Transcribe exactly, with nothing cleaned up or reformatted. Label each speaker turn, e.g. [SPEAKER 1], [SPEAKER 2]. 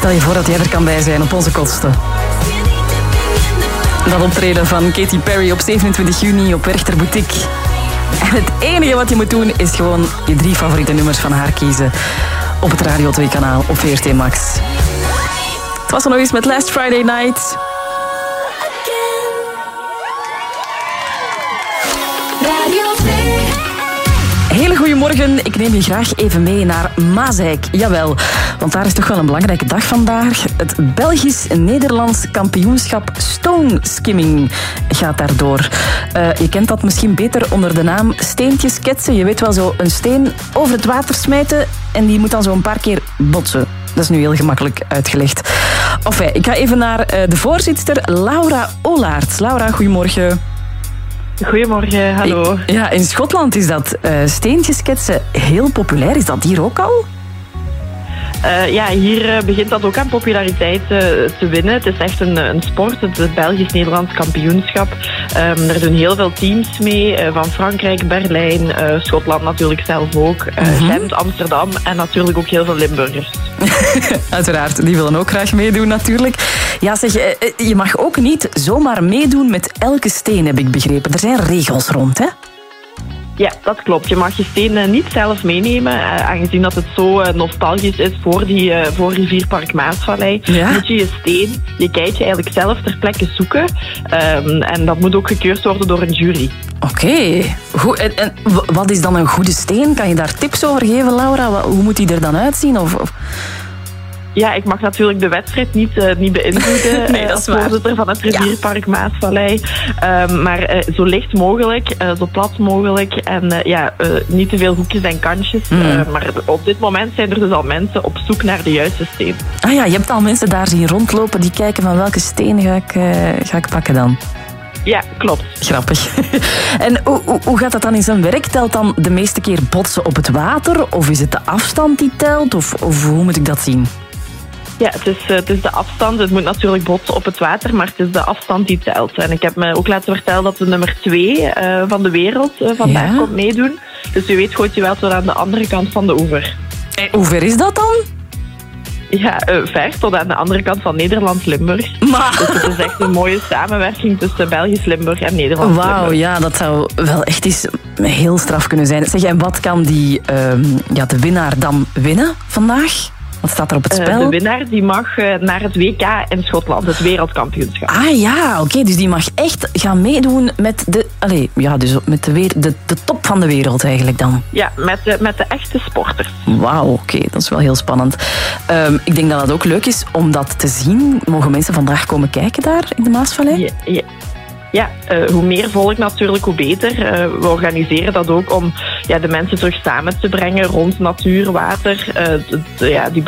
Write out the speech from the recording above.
[SPEAKER 1] Stel je voor dat jij er kan bij zijn op onze kosten. Dat optreden van Katy Perry op zevenentwintig juni op Werchter Boutique. En het enige wat je moet doen is gewoon je drie favoriete nummers van haar kiezen op het Radio twee kanaal op V R T Max. Het was er nog eens met Last Friday Night. Hele goedemorgen, ik neem je graag even mee naar Mazeik. Jawel, want daar is toch wel een belangrijke dag vandaag. Het Belgisch-Nederlands kampioenschap Stone Skimming gaat daardoor. Uh, je kent dat misschien beter onder de naam steentjes ketsen. Je weet wel, zo een steen over het water smijten en die moet dan zo een paar keer botsen. Dat is nu heel gemakkelijk uitgelegd. Enfin, ik ga even naar uh, de voorzitter Laura Olaerts. Laura, goedemorgen.
[SPEAKER 2] Goedemorgen, hallo.
[SPEAKER 1] Ja, in Schotland is dat uh, steentjes ketsen heel populair. Is dat hier ook al?
[SPEAKER 2] Uh, ja, hier uh, begint dat ook aan populariteit uh, te winnen. Het is echt een, een sport, het Belgisch-Nederlands kampioenschap. Um, er doen heel veel teams mee, uh, van Frankrijk, Berlijn, uh, Schotland natuurlijk zelf ook, uh, mm-hmm. Gent, Amsterdam en natuurlijk ook heel veel Limburgers.
[SPEAKER 1] Uiteraard, die willen ook graag meedoen natuurlijk. Ja, zeg, je mag ook niet zomaar meedoen met elke steen, heb ik begrepen. Er zijn regels rond, hè?
[SPEAKER 2] Ja, dat klopt. Je mag je steen niet zelf meenemen. Uh, aangezien dat het zo uh, nostalgisch is voor die uh, voor Rivierpark Maasvallei, ja? Moet je je steen, je keitje eigenlijk zelf ter plekke zoeken. Um, en dat moet ook gekeurd worden door een jury.
[SPEAKER 1] Oké. Okay. En, en wat is dan een goede steen? Kan je daar tips over geven, Laura? Hoe moet die er dan uitzien? Of, of...
[SPEAKER 2] Ja, ik mag natuurlijk de wedstrijd niet, uh, niet beïnvloeden nee, als voorzitter van het Rivierpark ja. Maasvallei. Um, maar uh, zo licht mogelijk, uh, zo plat mogelijk en uh, ja, uh, niet te veel hoekjes en kantjes. Mm. Uh, maar op dit moment zijn er dus al mensen op zoek naar de juiste steen.
[SPEAKER 1] Ah ja, je hebt al mensen daar zien rondlopen die kijken van welke steen ga ik, uh, ga ik pakken dan.
[SPEAKER 2] Ja, klopt.
[SPEAKER 1] Grappig. En hoe, hoe, hoe gaat dat dan in zijn werk? Telt dan de meeste keer botsen op het water? Of is het de afstand die telt? Of, of hoe moet ik dat zien?
[SPEAKER 2] Ja, het is, het is de afstand. Het moet natuurlijk botsen op het water, maar het is de afstand die telt. En ik heb me ook laten vertellen dat de nummer twee uh, van de wereld uh, vandaag ja? komt meedoen. Dus u weet, gooit je wel tot aan de andere kant van de oever.
[SPEAKER 1] En hoe ver is dat dan?
[SPEAKER 2] Ja, uh, ver, tot aan de andere kant van Nederland-Limburg. Maar... Dus het is echt een mooie samenwerking tussen Belgisch-Limburg en Nederland-Limburg.
[SPEAKER 1] Wauw, ja, dat zou wel echt eens heel straf kunnen zijn. Zeg, en wat kan die, uh, ja, de winnaar dan winnen vandaag? Wat staat er op het spel?
[SPEAKER 2] Uh, de winnaar die mag uh, naar het W K in Schotland, het wereldkampioenschap.
[SPEAKER 1] Ah ja, oké, okay, dus die mag echt gaan meedoen met de, allez, ja, dus met de, weer, de, de top van de wereld eigenlijk dan.
[SPEAKER 2] Ja, met de, met de echte sporters.
[SPEAKER 1] Wauw, oké, okay, dat is wel heel spannend. Um, ik denk dat het ook leuk is om dat te zien. Mogen mensen vandaag komen kijken daar in de Maasvallei?
[SPEAKER 2] Ja, ja. Ja, uh, hoe meer volk natuurlijk, hoe beter. Uh, we organiseren dat ook om ja, de mensen terug samen te brengen rond natuur, water. Uh, de, de, ja, die